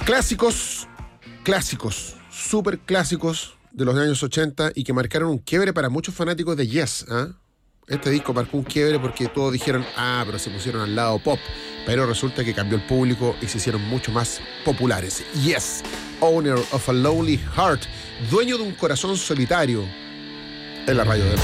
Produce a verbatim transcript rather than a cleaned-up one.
Clásicos, clásicos, súper clásicos de los años ochenta y que marcaron un quiebre para muchos fanáticos de Yes. ¿eh? Este disco marcó un quiebre porque todos dijeron, ah, pero se pusieron al lado pop. Pero resulta que cambió el público y se hicieron mucho más populares. Yes, Owner of a Lonely Heart, dueño de un corazón solitario, en la radio de